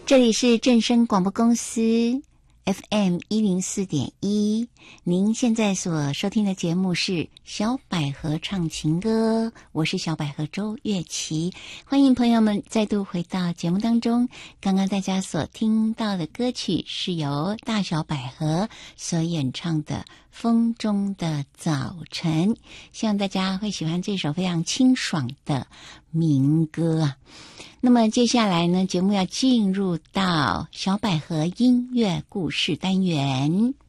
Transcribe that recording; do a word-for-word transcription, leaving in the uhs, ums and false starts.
这里是正声广播公司 F M 一零四点一，您现在所收听的节目是小百合唱情歌，我是小百合周月琪，欢迎朋友们再度回到节目当中。刚刚大家所听到的歌曲是由大小百合所演唱的《风中的早晨》，希望大家会喜欢这首非常清爽的民歌啊。那么接下来呢，节目要进入到小百合音乐故事单元。